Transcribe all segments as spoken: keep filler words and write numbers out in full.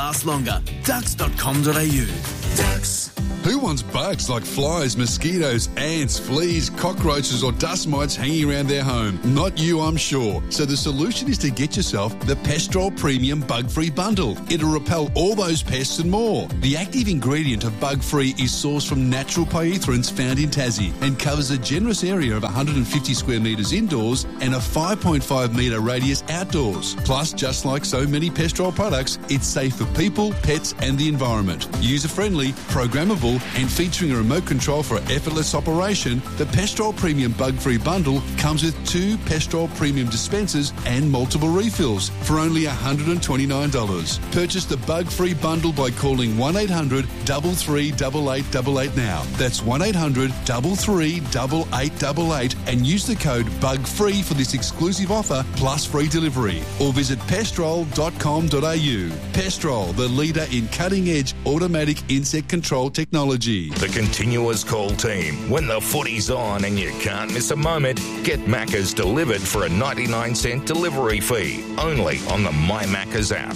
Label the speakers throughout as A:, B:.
A: last longer. ducks dot com dot a u. Ducks.
B: Who wants bugs like flies, mosquitoes, ants, fleas, cockroaches or dust mites hanging around their home? Not you, I'm sure. So the solution is to get yourself the Pestrol Premium Bug-Free Bundle. It'll repel all those pests and more. The active ingredient of Bug-Free is sourced from natural pyrethroids found in Tassie and covers a generous area of one hundred fifty square metres indoors and a five point five metre radius outdoors. Plus, just like so many Pestrol products, it's safe for people, pets and the environment. User-friendly, programmable and featuring a remote control for effortless operation, the Pestrol Premium Bug-Free Bundle comes with two Pestrol Premium dispensers and multiple refills for only one hundred twenty-nine dollars. Purchase the Bug-Free Bundle by calling one eight hundred, three three eight, eight eight eight now. That's one eight hundred, three three eight, eight eight eight and use the code BUGFREE for this exclusive offer plus free delivery. Or visit pestrol dot com dot a u. Pestrol, the leader in cutting-edge automatic insect control technology.
C: The Continuous Call team. When the footy's on and you can't miss a moment, get Macca's delivered for a ninety-nine cent delivery fee. Only on the My Macca's app.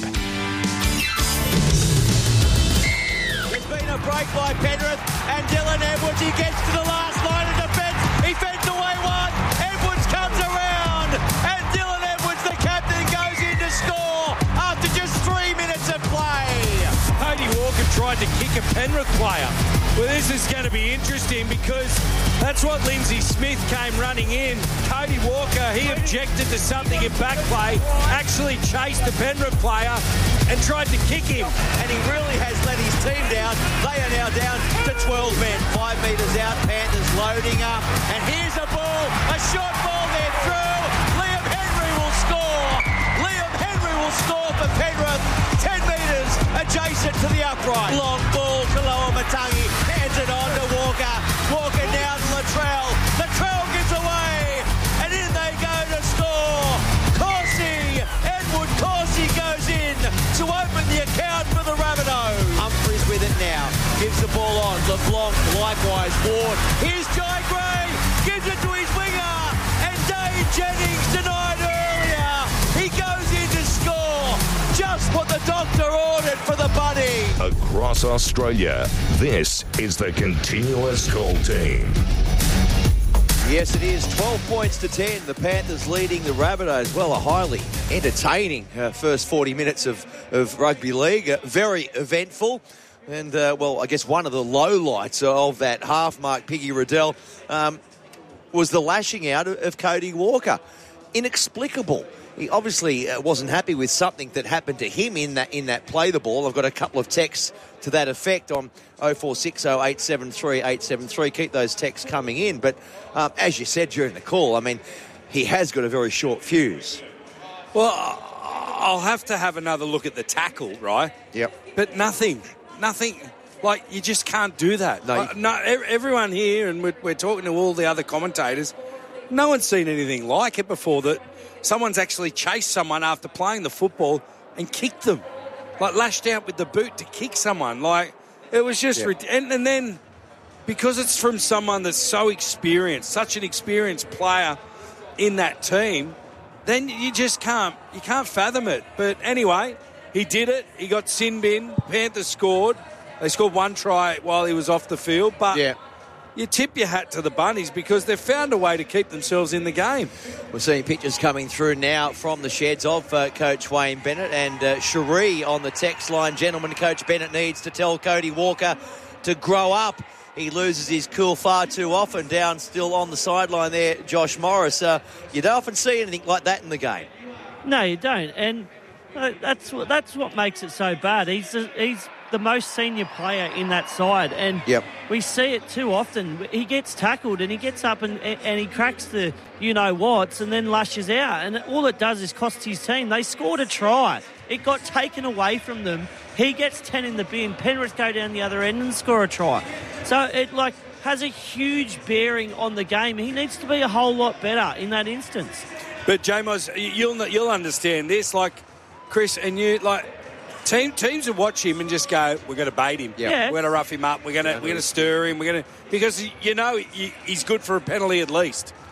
D: There's been a break by Penrith and Dylan Edwards. He gets to the last line of defence. He fends away one. Edwards comes around and Dylan Edwards, the captain, goes in to score after just three minutes of play.
E: Cody Walker tried to kick a Penrith player. Well, this is going to be interesting because that's what Lindsay Smith came running in. Cody Walker, he objected to something in back play, actually chased the Penrith player and tried to kick him.
D: And he really has let his team down. They are now down to twelve men. Five metres out, Panthers loading up. And here's a ball, a short ball there through. Liam Henry will score. Liam Henry will score for Penrith. ten metres adjacent to the upright. Long ball to Loa Matangi. Hands it on to Walker. Walker down to Latrell. Latrell gives away. And in they go to score. Corsi. Edward Corsi goes in to open the account for the Rabbitohs. Humphries with it now. Gives the ball on. LeBlanc likewise. Ward. Here's Jai Gray. Gives it to his winger. And Dave Jennings denied earlier. He goes in to score. Just what the doctor ordered for the buddy.
C: Across Australia, this is the Continuous Call team.
D: Yes, it is. twelve points to ten. The Panthers leading the Rabbitohs. Well, a highly entertaining uh, first forty minutes of, of rugby league. Uh, very eventful. And, uh, well, I guess one of the lowlights of that half mark, Piggy Riddell, um, was the lashing out of, of Cody Walker. Inexplicable. He obviously uh, wasn't happy with something that happened to him in that in that play the ball. I've got a couple of texts to that effect on oh four six oh, eight seven three, eight seven three. Keep those texts coming in. But um, as you said during the call, I mean, he has got a very short fuse.
E: Well, I'll have to have another look at the tackle, right?
D: Yep.
E: But nothing, nothing. Like, you just can't do that.
D: No,
E: uh, no everyone here, and we're, we're talking to all the other commentators, no one's seen anything like it before, that someone's actually chased someone after playing the football and kicked them. Like, lashed out with the boot to kick someone. Like, it was just...
D: Yeah.
E: Rid- and, and then, because it's from someone that's so experienced, such an experienced player in that team, then you just can't... You can't fathom it. But anyway, he did it. He got sin bin. Panthers scored. They scored one try while he was off the field. But...
D: Yeah.
E: You tip your hat to the Bunnies because they've found a way to keep themselves in the game.
D: We're seeing pictures coming through now from the sheds of uh, Coach Wayne Bennett and uh, Cherie on the text line. Gentlemen, Coach Bennett needs to tell Cody Walker to grow up. He loses his cool far too often. Down still on the sideline there, Josh Morris. Uh, you don't often see anything like that in the game.
F: No, you don't. And uh, that's, what, that's what makes it so bad. He's the, he's the most senior player in that side. And
D: yep.
F: we see it too often. He gets tackled and he gets up and, and he cracks the you-know-whats and then lashes out. And all it does is cost his team. They scored a try. It got taken away from them. He gets ten in the bin. Penrith go down the other end and score a try. So it, like, has a huge bearing on the game. He needs to be a whole lot better in that instance.
E: But, Jamos, you'll, you'll understand this. Like, Chris and you, like... Team, teams will watch him and just go, we're going to bait him.
F: Yep. Yeah.
E: We're going to rough him up. We're going to we're going to stir him. We're going to because you know he, he's good for a penalty at least.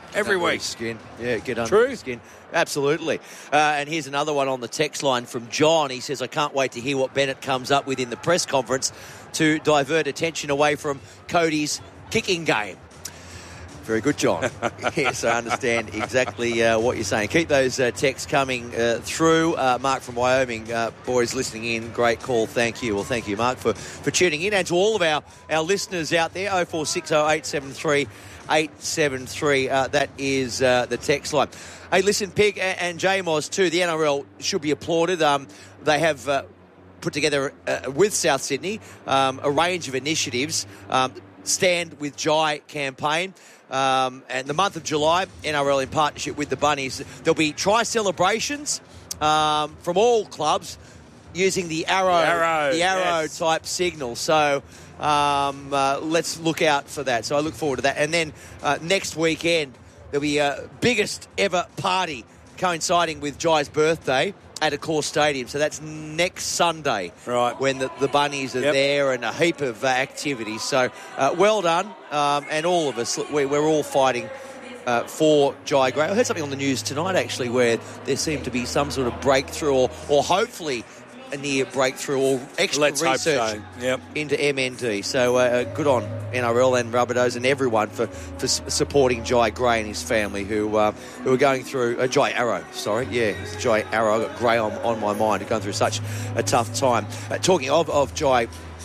E: Every
D: Under
E: week.
D: his skin. Yeah, get under
E: True.
D: his skin. Absolutely. Uh, and here's another one on the text line from John. He says, I can't wait to hear what Bennett comes up with in the press conference to divert attention away from Cody's kicking game. Very good, John. Yes, I understand exactly uh, what you're saying. Keep those uh, texts coming uh, through. Uh, Mark from Wyoming, uh, boys listening in, great call. Thank you. Well, thank you, Mark, for, for tuning in. And to all of our, our listeners out there, oh four six oh, eight seven three, eight seven three. Uh, that is uh, the text line. Hey, listen, Pig and, and J-Moz too, the N R L should be applauded. Um, they have uh, put together uh, with South Sydney um, a range of initiatives. Um, Stand with Jai campaign. Um, and the month of July, N R L in partnership with the Bunnies, there'll be try celebrations um, from all clubs using the arrow,
E: the arrow,
D: the arrow
E: yes.
D: type signal. So um, uh, let's look out for that. So I look forward to that. And then uh, next weekend, there'll be a biggest ever party coinciding with Jai's birthday at Accor Stadium. So that's next Sunday,
E: right,
D: when the, the Bunnies are
E: yep.
D: there, and a heap of uh, activities. So uh, well done. Um, and all of us, we, we're all fighting uh, for Jai Gray. I heard something on the news tonight, actually, where there seemed to be some sort of breakthrough or, or hopefully a near breakthrough or extra
E: Let's
D: research
E: hope so. Yep.
D: into M N D. So uh, good on N R L and Rabbitohs and everyone for, for supporting Jai Gray and his family who uh, who are going through... Uh, Jai Arrow, sorry. Yeah, it's Jai Arrow. I've got Gray on, on my mind. Going through such a tough time. Uh, talking of, of Jai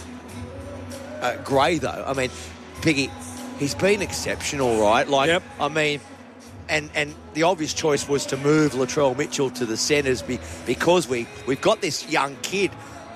D: uh, Gray, though, I mean, Piggy, he's been exceptional, right? Like,
E: yep.
D: I mean... And and the obvious choice was to move Latrell Mitchell to the centres be, because we, we've got this young kid,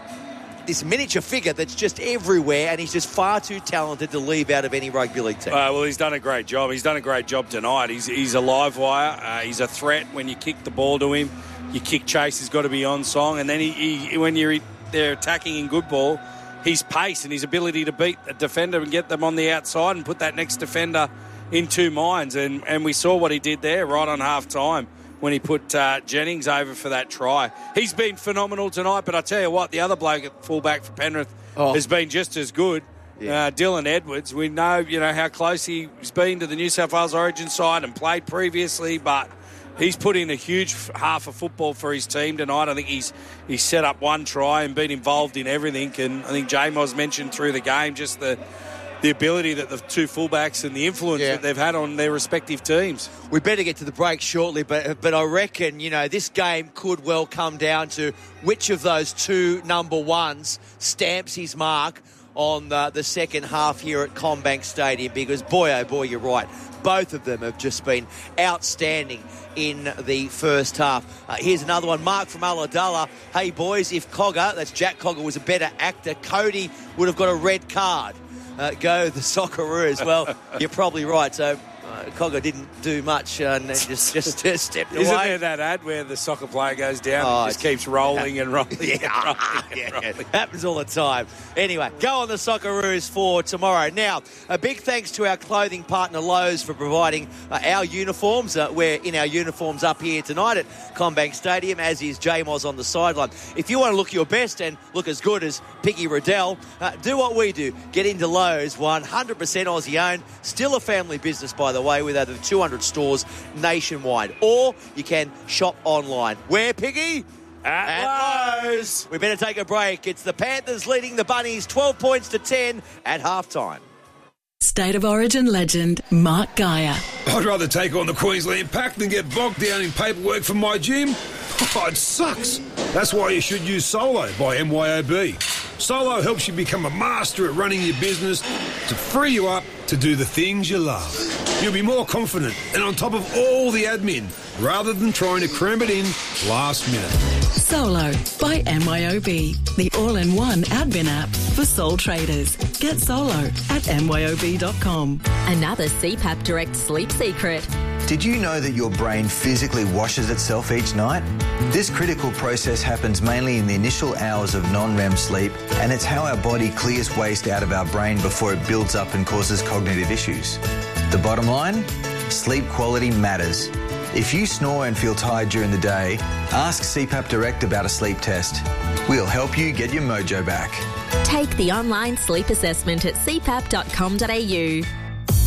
D: this miniature figure that's just everywhere, and he's just far too talented to leave out of any rugby league team.
E: Uh, well, he's done a great job. He's done a great job tonight. He's, he's a live wire. Uh, he's a threat when you kick the ball to him. Your kick chase has got to be on song. And then he, he, when you're they're attacking in good ball, his pace and his ability to beat a defender and get them on the outside and put that next defender in two minds, and, and we saw what he did there right on half-time when he put uh, Jennings over for that try. He's been phenomenal tonight, but I tell you what, the other bloke at fullback for Penrith oh. has been just as good. Yeah. Uh, Dylan Edwards, we know, you know, how close he's been to the New South Wales Origin side and played previously, but he's put in a huge half of football for his team tonight. I think he's he's set up one try and been involved in everything, and I think J-Moz mentioned through the game just the the ability that the two fullbacks and the influence yeah. that they've had on their respective teams.
D: We better get to the break shortly, but but I reckon, you know, this game could well come down to which of those two number ones stamps his mark on the, the second half here at CommBank Stadium, because, boy, oh, boy, you're right. Both of them have just been outstanding in the first half. Uh, here's another one. Mark from Ulladulla. Hey, boys, if Cogger, that's Jack Cogger, was a better actor, Cody would have got a red card. Uh, go the Socceroos. Well, you're probably right. So uh, Cogger didn't do much and just just uh, stepped away.
E: Isn't there that ad where the soccer player goes down
D: oh,
E: and just keeps rolling yeah. and rolling?
D: Yeah,
E: and rolling and
D: yeah.
E: rolling.
D: Happens all the time. Anyway, go on the Socceroos for tomorrow. Now, a big thanks to our clothing partner Lowe's for providing uh, our uniforms. Uh, we're in our uniforms up here tonight at CommBank Stadium, as is J-Moz on the sideline. If you want to look your best and look as good as Piggy Riddell, uh, do what we do. Get into Lowe's, one hundred percent Aussie owned, still a family business, by the way, with over two hundred stores nationwide. Or you can shop online. Where, Piggy?
E: At,
D: At Lowe's. Lowe's. We better take a break. It's the Panthers leading the Bunnies twelve points to ten at halftime.
G: State of Origin legend Mark Geyer.
H: I'd rather take on the Queensland Pack than get bogged down in paperwork for my gym. Oh, it sucks. That's why you should use Solo by M Y O B. Solo helps you become a master at running your business to free you up to do the things you love. You'll be more confident and on top of all the admin rather than trying to cram it in last minute.
G: Solo by M Y O B, the all-in-one admin app for sole traders. Get Solo at M Y O B dot com.
I: Another C PAP Direct sleep secret.
J: Did you know that your brain physically washes itself each night? This critical process happens mainly in the initial hours of non-R E M sleep, and it's how our body clears waste out of our brain before it builds up and causes cognitive issues. The bottom line? Sleep quality matters. If you snore and feel tired during the day, ask C PAP Direct about a sleep test. We'll help you get your mojo back.
I: Take the online sleep assessment at c pap dot com dot a u.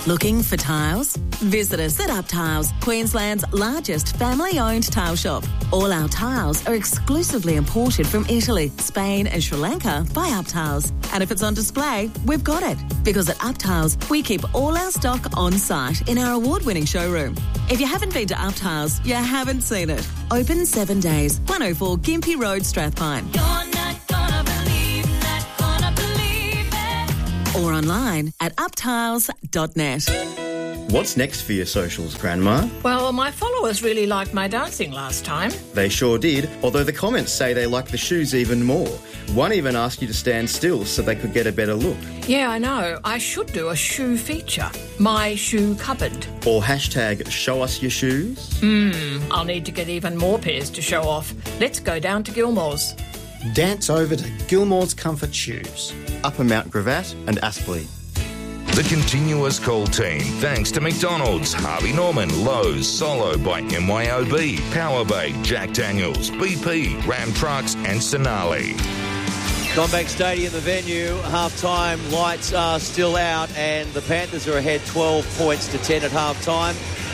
G: Looking for tiles? Visit us at Up Tiles, Queensland's largest family-owned tile shop. All our tiles are exclusively imported from Italy, Spain and Sri Lanka by Up Tiles. And if it's on display, we've got it. Because at Up Tiles, we keep all our stock on site in our award-winning showroom. If you haven't been to Up Tiles, you haven't seen it. Open seven days. one oh four Gympie Road, Strathpine.
K: You're not gonna believe, not gonna believe it.
G: Or online at uptiles dot net.
L: What's next for your socials, Grandma?
M: Well, my followers really liked my dancing last time.
L: They sure did, although the comments say they like the shoes even more. One even asked you to stand still so they could get a better look.
M: Yeah, I know. I should do a shoe feature. My shoe cupboard.
L: Or hashtag show us your shoes.
M: Hmm, I'll need to get even more pairs to show off. Let's go down to Gilmore's.
N: Dance over to Gilmore's Comfort Shoes.
L: Upper Mount Gravatt and Aspley.
C: The continuous call team, thanks to McDonald's, Harvey Norman, Lowe's, Solo by M Y O B, Power Bay, Jack Daniels, B P, Ram Trucks and Sonali.
D: Combank Stadium, the venue, half-time, lights are still out and the Panthers are ahead twelve points to ten at half-time.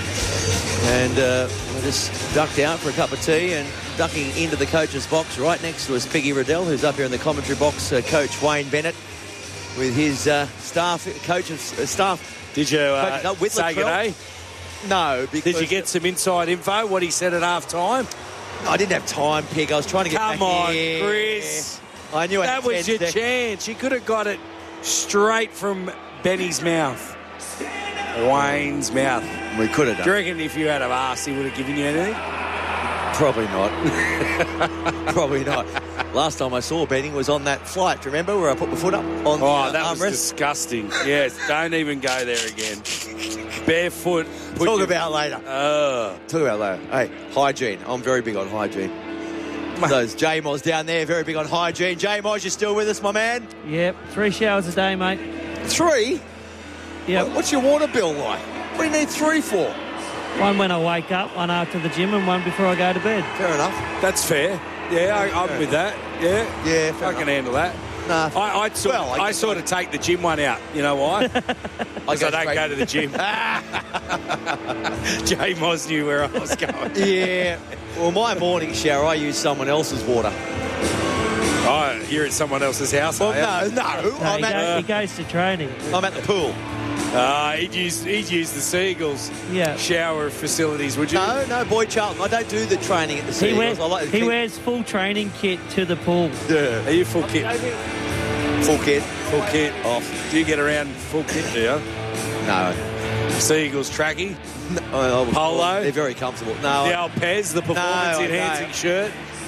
D: And uh, I just ducked out for a cup of tea and ducking into the coach's box right next to us, Piggy Riddell, who's up here in the commentary box, uh, Coach Wayne Bennett. With his uh, staff, coach of uh, staff.
E: Did you uh,
D: coach, with
E: say good day?
D: No. Because
E: Did you get some inside info, what he said at half time?
D: I didn't have time, Pig. I was trying to get
E: Come
D: back
E: on,
D: here.
E: Chris.
D: I knew I
E: that
D: had
E: was your
D: seconds.
E: chance. You could have got it straight from Benny's mouth. Wayne's mouth.
D: We could have done.
E: Do you reckon if you had have asked, he would have given you anything?
D: Probably not. Probably not. Last time I saw Benny was on that flight, remember, where I put my foot up on the
E: Oh, that
D: armrest?
E: was disgusting. Yes, don't even go there again. Barefoot.
D: Talk
E: your-
D: about later.
E: Uh,
D: Talk about later. Hey, hygiene. I'm very big on hygiene. Those J-Moz down there, very big on hygiene. J-Moz, you still with us, my man?
F: Yep, three showers a day, mate.
D: Three?
F: Yep.
D: What- What's your water bill like? What do you need three for?
F: One when I wake up, one after the gym, and one before I go to bed.
D: Fair enough.
E: That's fair. Yeah, I, I'm with that. Yeah,
D: Yeah, fair
E: I
D: enough.
E: can handle that.
D: Nah.
E: I, I'd sort,
D: Well, I
E: I
D: guess
E: sort of take the gym one out. You know why? Because I,
D: go
E: don't
D: straight-
E: go to the gym. Jay Moz knew where I was going.
D: Yeah. Well, my morning shower, I use someone else's water.
E: Oh, you're at someone else's house,
D: Well,
E: are you?
D: no, no.
F: No,
D: I'm,
F: he,
D: at,
F: go, he goes to training.
D: I'm at the pool.
E: Uh, he'd use he'd use the Seagulls
F: Yeah.
E: shower facilities, would you?
D: No, no, Boy Charlton. I don't do the training at the
F: He,
D: Seagulls.
F: wears,
D: I like to
F: he
D: keep-
F: wears full training kit to the pool.
E: Are you full kit?
D: full kit.
E: Full kit off. Do you get around full kit, do you?
D: No.
E: Seagulls trackie?
D: I- I-
E: Polo?
D: They're very comfortable. No.
E: The old Pez, the performance-enhancing
D: I
E: shirt?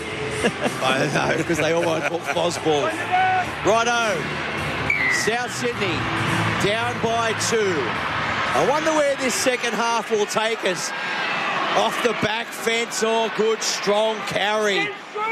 D: I don't know, because they all want Fosball. Righto. South Sydney down by two. I wonder where this second half will take us. Off the back fence, oh, good, strong carry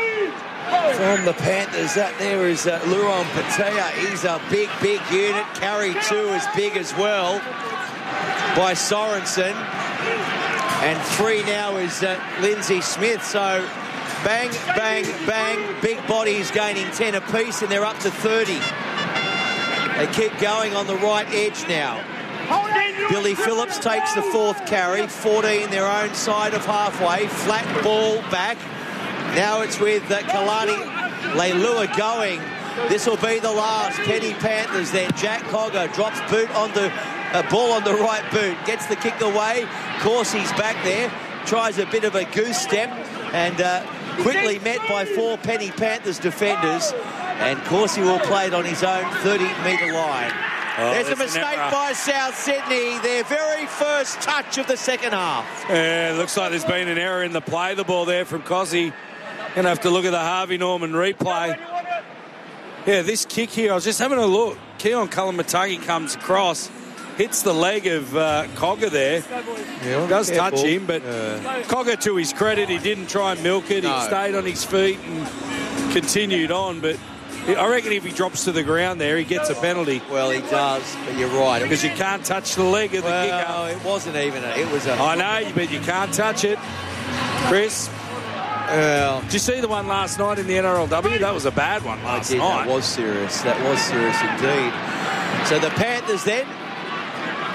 D: from the Panthers. That there is uh, Luron Patea. He's a big, big unit. Carry two is big as well by Sorensen. And three now is uh, Lindsay Smith. So bang, bang, bang. Big bodies gaining ten apiece, and they're up to thirty. They keep going on the right edge now. Billy Phillips takes the fourth carry. fourteen their own side of halfway. Flat ball back. Now it's with uh, Kalani Leilua going. This will be the last. Penny Panthers then. Jack Cogger drops boot on the uh, ball on the right boot. Gets the kick away. Corsi's back there. Tries a bit of a goose step and uh, quickly met by four Penny Panthers defenders. And Corsi will play it on his own thirty metre line.
E: Oh,
D: There's a
E: there's an
D: mistake
E: error.
D: by South Sydney. Their very first touch of the second half.
E: Yeah, it looks like there's been an error in the play. The ball there from Cossie. Going to have to look at the Harvey Norman replay. Yeah, this kick here, I was just having a look. Keon Kalamatagi comes across, hits the leg of uh, Cogger there.
D: Yeah,
E: Does
D: careful.
E: touch him, but
D: Uh,
E: Cogger, to his credit, he didn't try and milk it.
D: No.
E: He stayed on his feet and continued on. But I reckon if he drops to the ground there, he gets a penalty.
D: well, he does, but you're right. It
E: Because you can't touch the leg of the
D: well,
E: kicker.
D: it wasn't even. A, it was a.
E: I know, but you can't touch it. Chris,
D: Well,
E: did you see the one last night in the N R L W? That was a bad one last
D: did.
E: night.
D: That was serious. That was serious indeed. So the Panthers then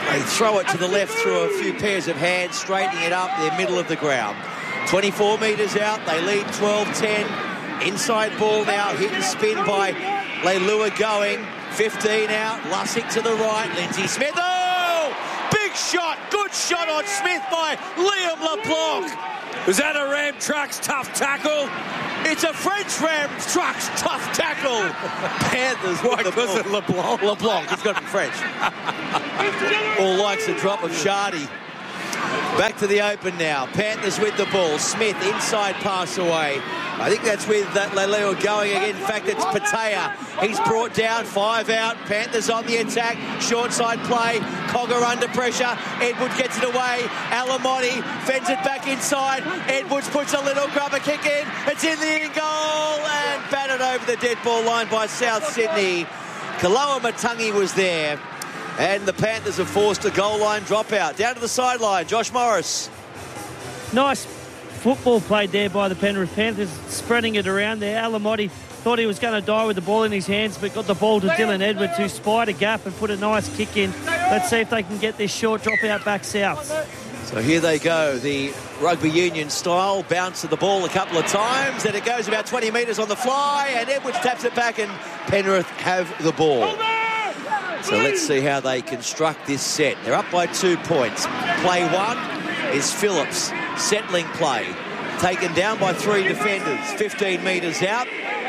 D: They throw it to the left through a few pairs of hands, straightening it up. They're middle of the ground. twenty-four metres out. They lead twelve ten. Inside ball now. Hit and spin by Leilua going. fifteen out. Lussick to the right. Lindsay Smith. Oh! Big shot. Good shot on Smith by Liam LeBlanc.
E: Was that a Ram Trucks tough tackle?
D: It's a French Ram Trucks tough tackle. Panthers.
E: Why? Because of LeBlanc.
D: LeBlanc. It's got to be French. All likes a drop of Shardy. Back to the open now. Panthers with the ball. Smith inside pass away. I think that's with uh, Leilua going again. In fact, it's Patea. He's brought down. Five out. Panthers on the attack. Short side play. Cogger under pressure. Edwards gets it away. Alamotti fends it back inside. Edwards puts a little grubber kick in. It's in the in goal and batted over the dead ball line by South Sydney. Kaloa Matangi was there. And the Panthers have forced a goal line dropout. Down to the sideline, Josh Morris.
F: Nice football played there by the Penrith Panthers, spreading it around there. Alamotti thought he was going to die with the ball in his hands, but got the ball to Dylan Edwards, who spied a gap and put a nice kick in. Let's see if they can get this short dropout back south.
D: So here they go, the rugby union style. Bounce of the ball a couple of times, and it goes about twenty metres on the fly, and Edwards taps it back, and Penrith have the ball. So let's see how they construct this set. They're up by two points. Play one is Phillips. Settling play. Taken down by three defenders. fifteen metres out.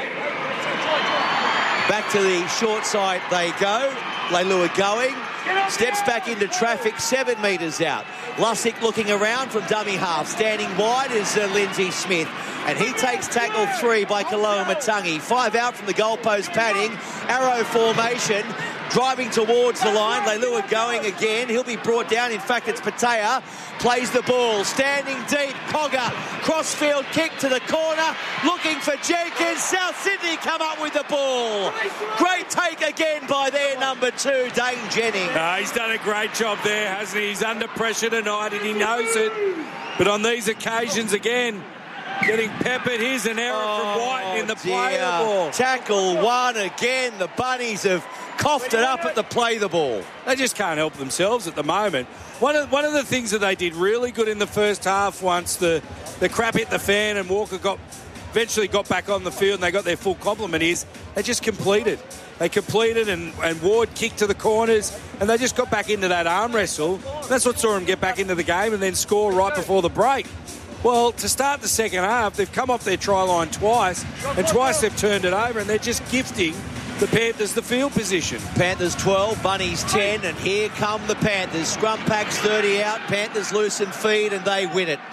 D: Back to the short side they go. Leilua going. Steps back into traffic. Seven metres out. Lussick looking around from dummy half. Standing wide is uh, Lindsay Smith. And he takes tackle three by Kaloa Matangi. Five out from the goalpost padding. Arrow formation. Driving towards the line. Leilua going again. He'll be brought down. In fact, it's Patea. Plays the ball. Standing deep. Cogger. Crossfield kick to the corner. Looking for Jenkins. South Sydney come up with the ball. Great take again by their number two, Dane Jennings.
E: Uh, he's done a great job there, hasn't he? He's under pressure tonight and he knows it. But on these occasions, again, getting peppered. Here's an error oh, from White in the
D: dear.
E: play of the ball.
D: Tackle one again. The Bunnies have coughed it up at the play the ball.
E: They just can't help themselves at the moment. One of, one of the things that they did really good in the first half, once the, the crap hit the fan and Walker got eventually got back on the field and they got their full complement, is they just completed. They completed and, and Ward kicked to the corners and they just got back into that arm wrestle. That's what saw them get back into the game and then score right before the break. Well, to start the second half, they've come off their try line twice, and twice they've turned it over, and they're just gifting the Panthers the field position.
D: Panthers twelve, Bunnies ten, and here come the Panthers. Scrum packs thirty out, Panthers loose and feed, and they win it.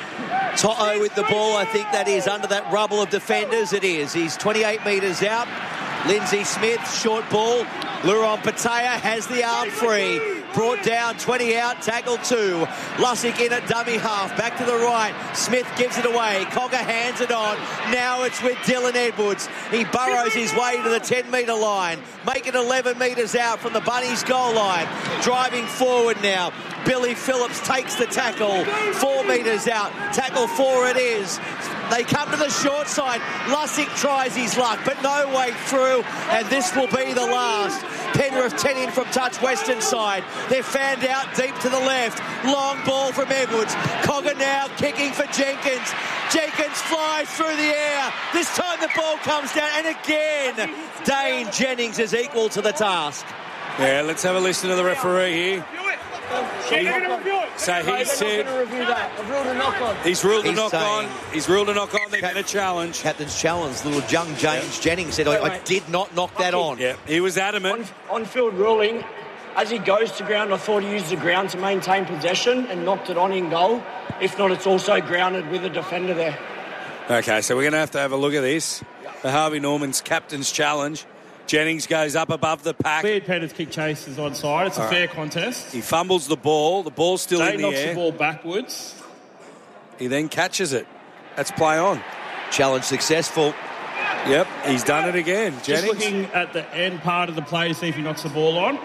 D: To'o with the ball, I think that is under that rubble of defenders. It is. He's twenty-eight metres out. Lindsay Smith, short ball. Luron Patea has the arm free. Brought down, twenty out, tackle two. Lussick in at dummy half, back to the right. Smith gives it away. Cogger hands it on. Now it's with Dylan Edwards. He burrows his way to the ten metre line. Make it eleven metres out from the Bunnies goal line. Driving forward now. Billy Phillips takes the tackle. Four metres out. Tackle four it is. They come to the short side. Lussick tries his luck, but no way through. And this will be the last. Penrith ten in from touch western side. They're fanned out deep to the left. Long ball from Edwards. Cogger now kicking for Jenkins. Jenkins flies through the air. This time the ball comes down. And again, Dane Jennings is equal to the task.
E: Yeah, let's have a listen to the referee here. He, so he said he's ruled a
D: He's
E: knock on. He's ruled a knock on. They're going to challenge.
D: Captain's challenge. Little young James yeah. Jennings said, I, I did not knock that on.
E: Yeah, he was adamant.
O: On, on-field ruling, as he goes to ground, I thought he used the ground to maintain possession and knocked it on in goal. If not, it's also grounded with a defender there.
E: Okay, so we're going to have to have a look at this. The Harvey Norman's captain's challenge. Jennings goes up above the pack.
P: Cleared penalty kick chase is onside. It's a
E: All
P: fair
E: right.
P: contest.
E: He fumbles the ball. The ball's still
P: Day
E: in the
P: knocks
E: air.
P: the ball backwards.
E: He then catches it. That's play on.
D: Challenge successful.
E: Yep, he's done it again.
P: Just
E: Jennings.
P: looking at the end part of the play to see if he knocks the ball on.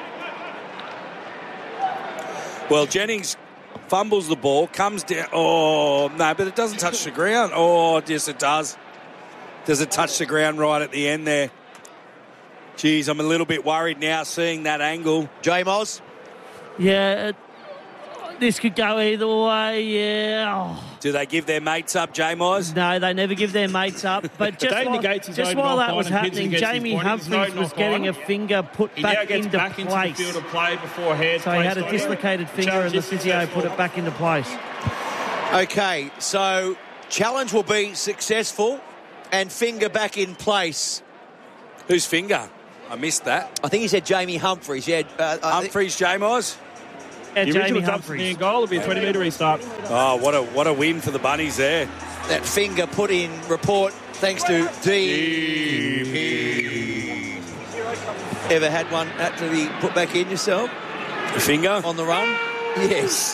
E: Well, Jennings fumbles the ball, comes down. Oh, no, but it doesn't touch the ground. Oh, yes, it does. Does it touch the ground right at the end there? Geez, I'm a little bit worried now seeing that angle.
D: J-Moz?
F: Yeah, it, this could go either way, yeah. Oh.
E: Do they give their mates up, J-Mize?
F: No, they never give their mates up. But just
P: Dave
F: while,
P: negates his
F: just
P: own
F: while
P: knock
F: that was
P: on and pins
F: happening,
P: against his
F: Jamie
P: body. There's
F: Humphries
P: no
F: was
P: knock
F: getting
P: on.
F: a finger put
P: He now
F: back
P: gets
F: into
P: back into
F: place.
P: the field of play before hands.
F: So he had a
P: placed on him.
F: dislocated finger
P: Challenge
F: and the
P: is
F: physio
P: successful.
F: put it back into place.
D: Okay, so challenge will be successful and finger back in place.
E: Whose finger? I missed that.
D: I think he said Jamie Humphries. Yeah, uh, I
E: Humphries, J-Mize?
F: Yeah,
P: The
F: Jamie
P: original dumps
F: Humphries.
P: in goal will be a twenty metre restart.
E: Oh, what a what a win for the Bunnies there.
D: That finger put in report thanks to D P. Ever had one had to be put back in yourself?
E: The finger?
D: On the run? Yes.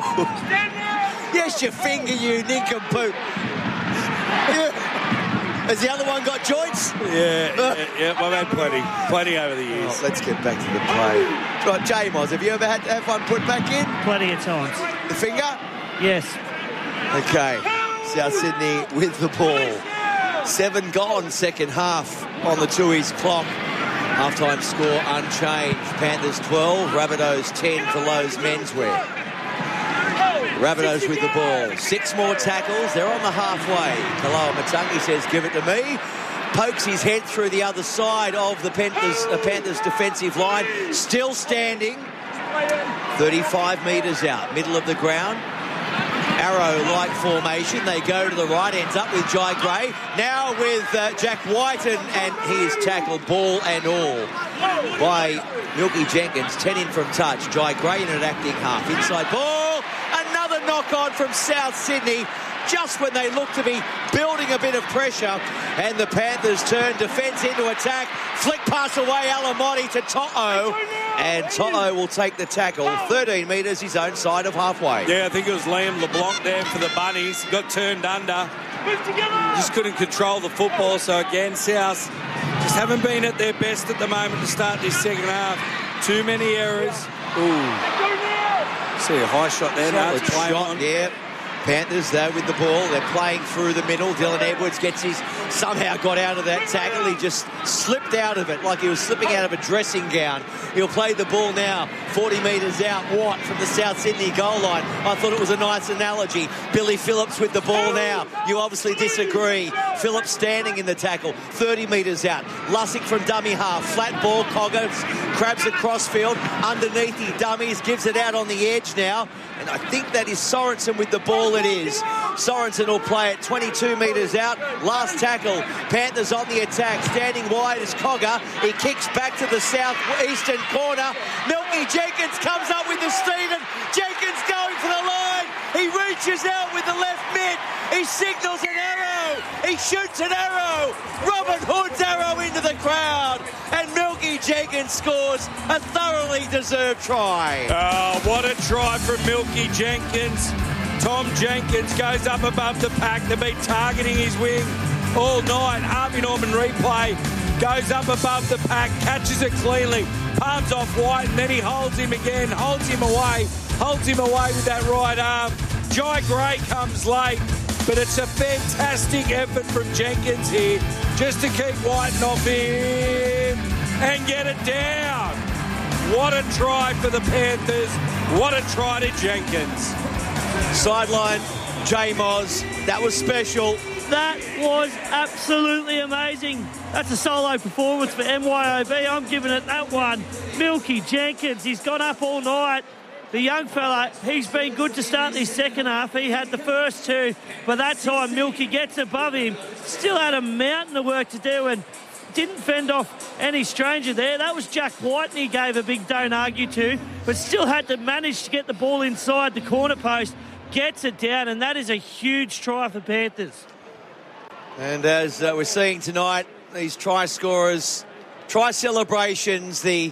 D: Yes, your finger, you nincompoop. Yeah. Has the other one got joints?
E: Yeah, yeah, yeah, I've had plenty. Plenty over the years.
D: Oh, let's get back to the play. Right, J-Moz, have you ever had to have one put back in?
F: Plenty of times.
D: The finger?
F: Yes.
D: Okay. South Sydney with the ball. Seven gone, second half on the Tooheys clock. Half-time score unchanged. Panthers twelve, Rabbitohs ten for Lowe's Menswear. Rabbitohs with the ball. Six more tackles. They're on the halfway. Kaloa Matangi says, give it to me. Pokes his head through the other side of the Panthers, uh, Panthers defensive line. Still standing. thirty-five metres out. Middle of the ground. Arrow-like formation. They go to the right. Ends up with Jai Gray. Now with uh, Jack Whiten. And he is tackled ball and all by Milky Jenkins. ten in from touch. Jai Gray in an acting half. Inside ball. Another knock-on from South Sydney. Just when they look to be building a bit of pressure, and the Panthers turn defence into attack. Flick pass away, Alamotti to To'o, and To'o will take the tackle. thirteen metres, his own side of halfway.
E: Yeah, I think it was Liam LeBlanc there for the Bunnies. Got turned under. Just couldn't control the football, so again, South just haven't been at their best at the moment to start this second half. Too many errors. Ooh. See a high shot there now. It's playing on.
D: Yeah. Panthers, though, with the ball. They're playing through the middle. Dylan Edwards gets his... Somehow got out of that tackle. He just slipped out of it like he was slipping out of a dressing gown. He'll play the ball now. forty metres out. Watt from the South Sydney goal line. I thought it was a nice analogy. Billy Phillips with the ball now. You obviously disagree. Phillips standing in the tackle. thirty metres out. Lussick from dummy half. Flat ball. Coggins crabs across field. Underneath he dummies. Gives it out on the edge now. And I think that is Sorensen with the ball. It is. Sorensen will play it twenty-two metres out. Last tackle. Panthers on the attack. Standing wide is Cogger. He kicks back to the south-eastern corner. Milky Jenkins comes up with the Stephen. Jenkins going for the line. He reaches out with the left mid. He signals an arrow. He shoots an arrow. Robin Hood's arrow into the crowd. And Milky Jenkins scores a thoroughly deserved try.
E: Oh, what a try from Milky Jenkins. Tom Jenkins goes up above the pack. They've been targeting his wing all night. Harvey Norman replay. Goes up above the pack. Catches it cleanly. Palms off White. And then he holds him again. Holds him away. Holds him away with that right arm. Jai Gray comes late. But it's a fantastic effort from Jenkins here. Just to keep Whiten off him. And get it down. What a try for the Panthers. What a try to Jenkins.
D: Sideline, J-Moz. That was special.
F: That was absolutely amazing. That's a solo performance for M Y O B. I'm giving it that one. Milky Jenkins, he's gone up all night. The young fella, he's been good to start this second half. He had the first two, but that time Milky gets above him. Still had a mountain of work to do and didn't fend off any stranger there. That was Jack Whiten he gave a big don't argue to, but still had to manage to get the ball inside the corner post. Gets it down, and that is a huge try for Panthers.
D: And as uh, we're seeing tonight, these try scorers, try celebrations, the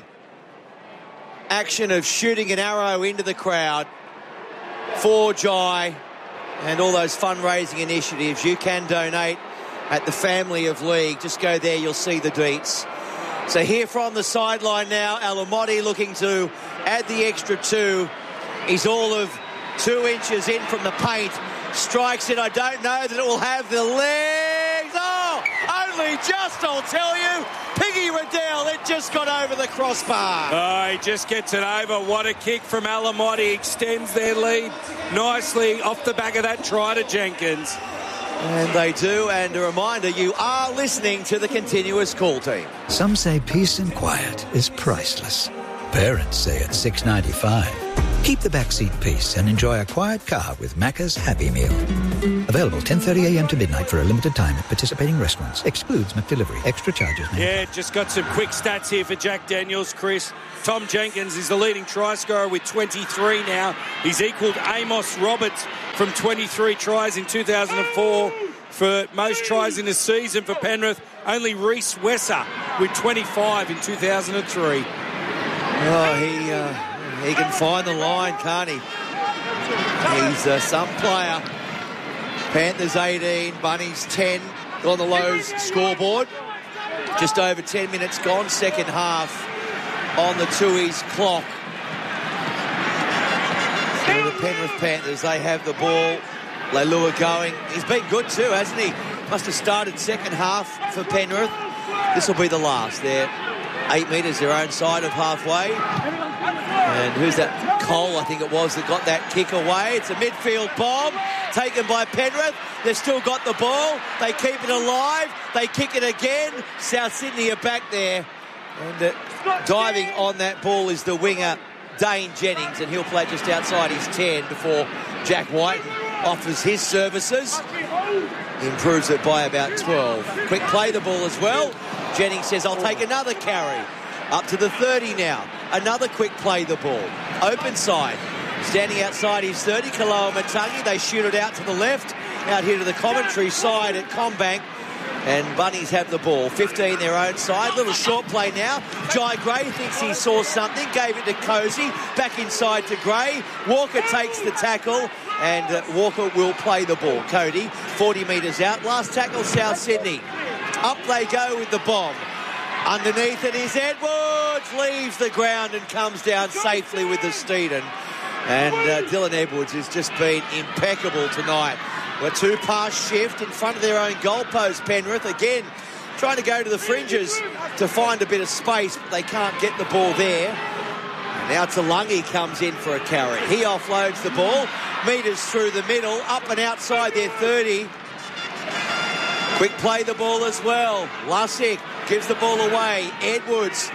D: action of shooting an arrow into the crowd for Jai and all those fundraising initiatives. You can donate at the Family of League. Just go there, you'll see the deets. So here from the sideline now, Alamotti looking to add the extra two. He's all of two inches in from the paint. Strikes it. I don't know that it will have the legs. Oh, only just, I'll tell you. Piggy Riddell, it just got over the crossbar.
E: Oh, he just gets it over. What a kick from Alamotti. Extends their lead nicely off the back of that try to Jenkins.
D: And they do, and a reminder, you are listening to the Continuous Call Team.
Q: Some say peace and quiet is priceless. Parents say it's six dollars ninety-five. Keep the backseat peace and enjoy a quiet car with Macca's Happy Meal. Available ten thirty a m to midnight for a limited time at participating restaurants. Excludes McDelivery. Extra charges.
E: Yeah, just got some quick stats here for Jack Daniels, Chris. Tom Jenkins is the leading try scorer with twenty-three now. He's equalled Amos Roberts from twenty-three tries in two thousand four for most tries in a season for Penrith. Only Reece Wesser with twenty-five in two thousand three.
D: Oh, he uh, he can find the line, can't he? He's uh, some player. Panthers eighteen, Bunnies ten on the Lowe's scoreboard. Just over ten minutes gone, second half on the Tooheys clock. So the Penrith Panthers, they have the ball. Leilua going. He's been good too, hasn't he? Must have started second half for Penrith. This will be the last. They're eight metres their own side of halfway. And who's that? Cole, I think it was, that got that kick away. It's a midfield bomb taken by Penrith. They've still got the ball. They keep it alive. They kick it again. South Sydney are back there. And uh, diving on that ball is the winger, Dane Jennings, and he'll play just outside his ten before Jack Whiten offers his services. He improves it by about twelve. Quick play the ball as well. Jennings says, I'll take another carry. Up to the thirty now. Another quick play the ball. Open side. Standing outside his thirty, Kaloa Matangi. They shoot it out to the left. Out here to the commentary side at Combank. And Bunnies have the ball. fifteen their own side. Little short play now. Jai Gray thinks he saw something. Gave it to Cozy. Back inside to Gray. Walker takes the tackle. And uh, Walker will play the ball. Cody, forty metres out. Last tackle, South Sydney. Up they go with the bomb. Underneath it is Edwards. Leaves the ground and comes down safely with the Steeden. And uh, Dylan Edwards has just been impeccable tonight. A two-pass shift in front of their own goalpost, Penrith. Again, trying to go to the fringes to find a bit of space, but they can't get the ball there. And now Talangi comes in for a carry. He offloads the ball. Metres through the middle, up and outside their thirty. Quick play the ball as well. Lussick gives the ball away. Edwards,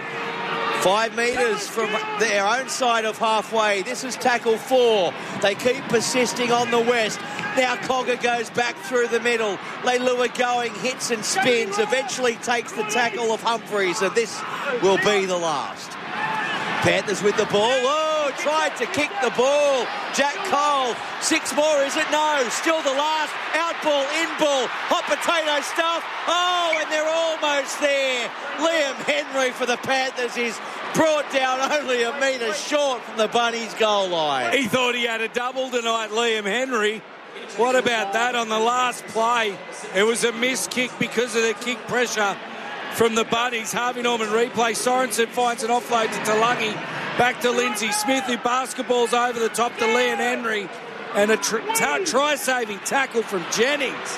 D: five metres from their own side of halfway. This is tackle four. They keep persisting on the west. Now Cogger goes back through the middle. Leilua going, hits and spins. Eventually takes the tackle of Humphreys, and this will be the last. Panthers with the ball. Oh, tried to kick the ball. Jack Cole. Six more, is it? No. Still the last. Out ball, in ball. Hot potato stuff. Oh, and they're almost there. Liam Henry for the Panthers is brought down only a metre short from the Bunnies' goal line.
E: He thought he had a double tonight, Liam Henry. What about that on the last play? It was a missed kick because of the kick pressure from the Bunnies. Harvey Norman replay. Sorensen finds an offload to Talangi. Back to Lindsay Smith, who basketballs over the top to Liam Henry. And a tr- t- try-saving tackle from Jennings.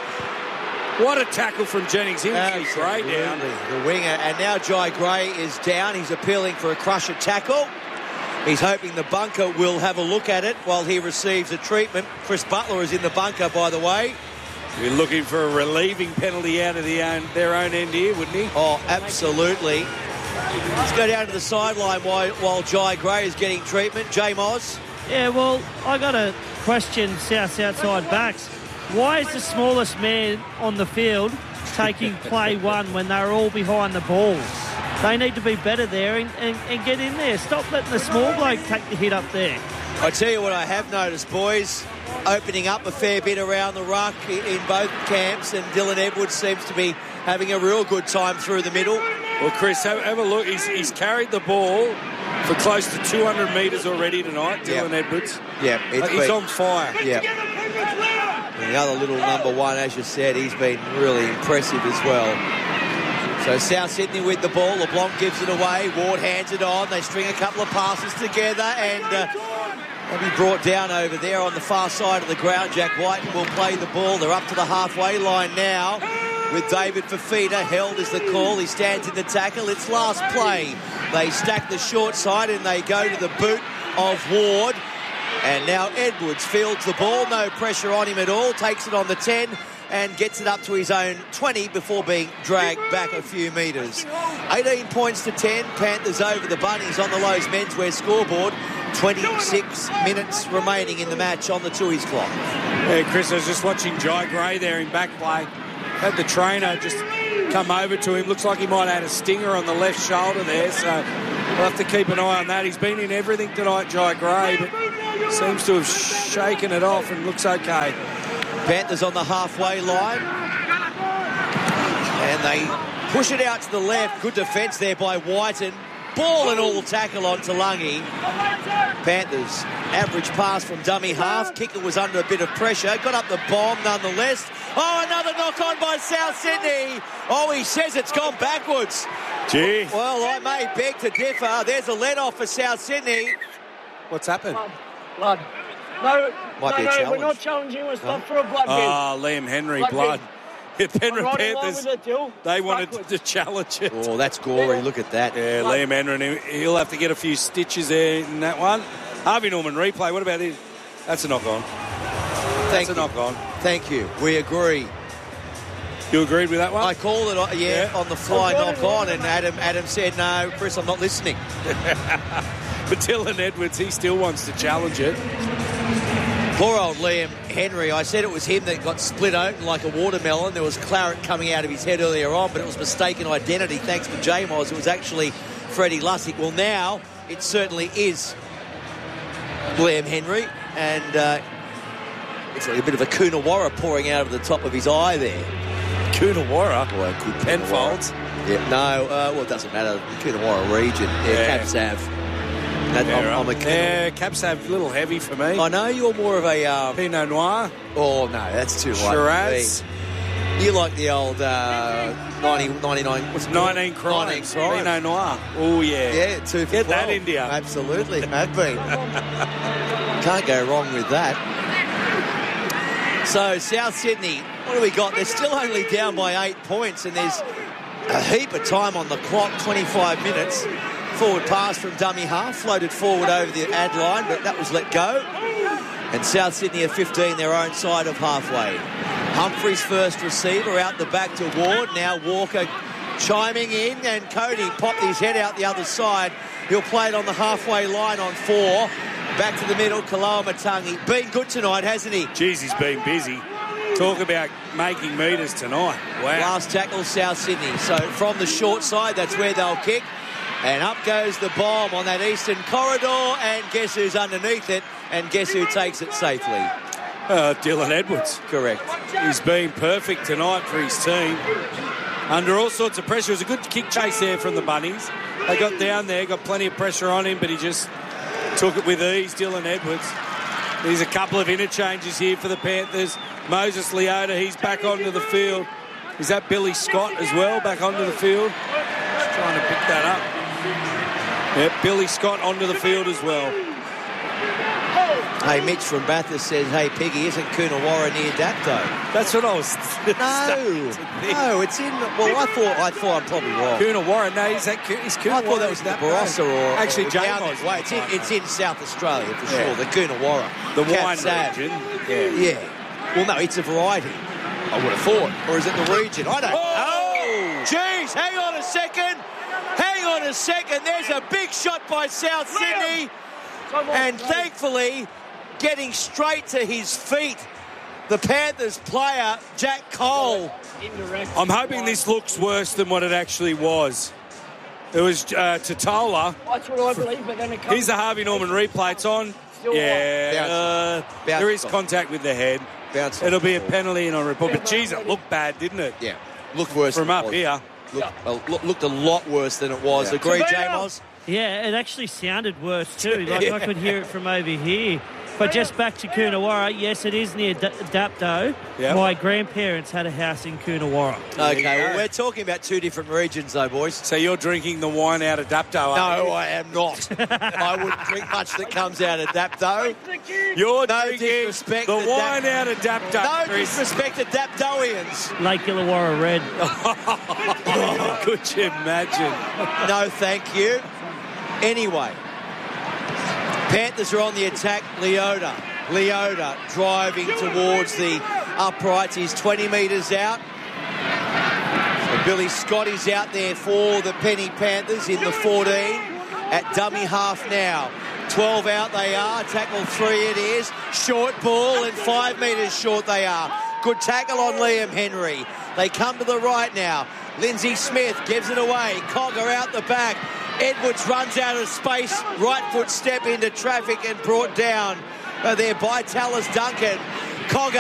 E: What a tackle from Jennings. He'll keep Gray down.
D: The winger. And now Jai Gray is down. He's appealing for a crusher tackle. He's hoping the bunker will have a look at it while he receives a treatment. Chris Butler is in the bunker, by the way.
E: We're looking for a relieving penalty out of the own, their own end here, wouldn't he?
D: Oh, absolutely. Let's go down to the sideline while, while Jai Gray is getting treatment. J. Moz.
F: Yeah, well, I got a question, South outside backs. Why is the smallest man on the field taking play one when they're all behind the ball? They need to be better there and, and, and get in there. Stop letting the small bloke take the hit up there.
D: I tell you what I have noticed, boys, opening up a fair bit around the ruck in both camps, and Dylan Edwards seems to be having a real good time through the middle.
E: Well, Chris, have, have a look. He's, he's carried the ball for close to two hundred metres already tonight, Dylan yep. Edwards.
D: Yeah, it's
E: he's
D: been,
E: on fire.
D: Yeah. And the other little number one, as you said, he's been really impressive as well. So South Sydney with the ball. LeBlanc gives it away. Ward hands it on. They string a couple of passes together, and uh, they'll be brought down over there on the far side of the ground. Jack Whiten will play the ball. They're up to the halfway line now. with David Fafita. Held is the call. He stands in the tackle. It's last play. They stack the short side and they go to the boot of Ward. And now Edwards fields the ball. No pressure on him at all. Takes it on the ten and gets it up to his own twenty before being dragged back a few metres. eighteen points to ten. Panthers over the Bunnies on the Lowe's menswear scoreboard. twenty-six minutes remaining in the match on the Tooheys clock.
E: Yeah, Chris, I was just watching Jai Gray there in back play. Had the trainer just come over to him. Looks like he might have had a stinger on the left shoulder there, so we'll have to keep an eye on that. He's been in everything tonight, Jai Gray, but seems to have shaken it off and looks okay.
D: Panthers on the halfway line. And they push it out to the left. Good defence there by Whiten. Ball and all tackle on Talangi. Panthers, average pass from dummy half. Kicker was under a bit of pressure. Got up the bomb nonetheless. Oh, another knock on by South Sydney. Oh, he says it's gone backwards.
E: Gee.
D: Well, I may beg to differ. There's a let-off for South Sydney.
E: What's happened?
O: Blood. No,
D: Might
O: no,
D: be a
O: no,
D: challenge.
O: we're not challenging. It's not for a blood bin.
E: Oh, Liam Henry,
O: Blood
E: blood.
O: bin.
E: Yeah, Penrith
O: I'm right in line
E: Panthers,
O: with it, Dill.
E: they wanted
O: Backwards.
E: to challenge it.
D: Oh, that's gory. Look at that.
E: Yeah, Liam Henry, he'll have to get a few stitches there in that one. Harvey Norman replay, what about him? That's a knock-on.
D: Thank
E: That's a
D: you.
E: knock-on.
D: Thank you. We agree.
E: You agreed with that one?
D: I called it, uh, yeah,
E: Yeah.
D: on the fly knock-on, and Adam Adam said, no, Chris, I'm not listening.
E: But Dylan Edwards, he still wants to challenge it.
D: Poor old Liam Henry. I said it was him that got split open like a watermelon. There was claret coming out of his head earlier on, but it was mistaken identity thanks to J-Moz. It was actually Freddie Lussick. Well, now it certainly is Liam Henry, and uh, it's like a bit of a Coonawarra pouring out of the top of his eye there.
E: Coonawarra?
D: Well, good Coonawarra.
E: Penfolds?
D: Yeah, no, uh, well, it doesn't matter. The Coonawarra region. Yeah,
E: Yeah.
D: Cab Sav. That,
E: Yeah,
D: I'm, I'm a
E: right. yeah, Caps have a little heavy for me.
D: I know you're more of a... Um,
E: Pinot Noir.
D: Oh, no, that's too light.
E: Shiraz.
D: for me. You like the old uh, ninety, ninety-nine... What's it called?
E: nineteen crimes.
D: nineteen crimes.
E: Pinot Noir. Oh, yeah.
D: Yeah, two for
E: Get that
D: twelve.
E: into you.
D: Absolutely, have been. Can't go wrong with that. So, South Sydney, what do we got? They're still only down by eight points, and there's a heap of time on the clock, twenty-five minutes. Forward pass from dummy half, floated forward over the ad line, but that was let go. And South Sydney are fifteen, their own side of halfway. Humphreys first receiver out the back to Ward. Now Walker chiming in, and Cody popped his head out the other side. He'll play it on the halfway line on four. Back to the middle, Kaloa Matangi. Been good tonight, hasn't he?
E: Jeez, he's been busy. Talk about making metres tonight. Wow.
D: Last tackle, South Sydney. So from the short side, that's where they'll kick. And up goes the bomb on that eastern corridor, and guess who's underneath it, and guess who takes it safely?
E: Uh, Dylan Edwards.
D: Correct.
E: He's been perfect tonight for his team. Under all sorts of pressure. It was a good kick chase there from the Bunnies. They got down there, got plenty of pressure on him, but he just took it with ease, Dylan Edwards. There's a couple of interchanges here for the Panthers. Moses Leota, he's back onto the field. Is that Billy Scott as well, back onto the field? Just trying to pick that up. Yep, Billy Scott onto the field as well.
D: Hey, Mitch from Bathurst says, hey, Piggy, isn't Coonawarra near Dapto?
E: That's what I was...
D: No, no, it's in... Well, I thought I thought I'm probably wrong.
E: Coonawarra, no, is that is Coonawarra?
D: I thought that was in the Barossa or...
E: Actually,
D: or
E: J
D: down
E: Moz.
D: that way. It's in, it's in South Australia, for
E: Yeah.
D: sure, the Coonawarra.
E: The
D: Cap
E: wine
D: Sav.
E: region. Yeah.
D: Yeah. Well, no, it's a variety. I would have thought. Or is it the region? I don't
E: Oh!
D: Jeez, hang on a second. Hang on a second. There's a big shot by South Sydney. And thankfully, getting straight to his feet, the Panthers player, Jack Cole.
E: I'm hoping this looks worse than what it actually was. It was uh, Totola.
O: That's what I believe, but then it comes...
E: Here's the Harvey Norman replay. It's on.
O: Still
E: Yeah, uh,
D: Bounce
E: there is
D: off.
E: contact with the head.
D: Bounce
E: It'll
D: off.
E: be a penalty and on report. But geez, it looked bad, didn't it?
D: Yeah, looked worse
E: From
D: than it
E: up
D: was.
E: here.
D: Looked, uh, look- looked a lot worse than it was.
E: Yeah.
D: Agree,
O: Savannah!
D: J-Moz?
F: Yeah, it actually sounded worse too. Like I could hear it from over here. But just back to Coonawarra, yes, it is near D- Dapto.
D: Yep.
F: My grandparents had a house in Coonawarra.
D: Okay, well, we're talking about two different regions, though, boys.
E: So you're drinking the wine out of Dapto, are
D: No,
E: you?
D: I am not. I wouldn't drink much that comes out of Dapto.
E: You're
D: no
E: drinking
D: disrespect
E: the
D: to
E: wine
D: Dap-
E: out of Dapto,
D: No
E: Chris.
D: disrespect to Daptoians.
F: Lake Illawarra Red.
E: Oh, could you imagine?
D: No, thank you. Anyway, Panthers are on the attack. Leota. Leota driving towards the uprights. He's twenty metres out. So Billy Scott is out there for the Penny Panthers in the fourteen. At dummy half now. twelve out they are. Tackle three it is. Short ball and five metres short they are. Good tackle on Liam Henry. They come to the right now. Lindsay Smith gives it away. Cogger out the back. Edwards runs out of space. Right foot step into traffic and brought down uh, there by Tallis Duncan. Cogger